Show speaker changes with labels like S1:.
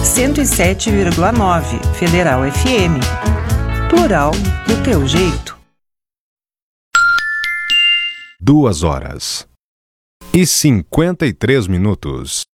S1: 107,9 Federal FM. Plural do teu jeito.
S2: 2h53